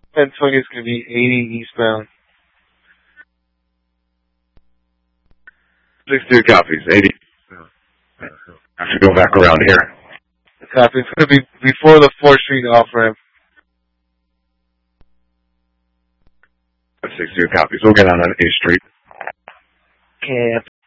1020 is going to be 80 eastbound. 62 copies, 80. I have to go back around here. Copy. It's going to be before the 4th Street off-ramp. 62 copies. We'll get on 8th Street. Okay.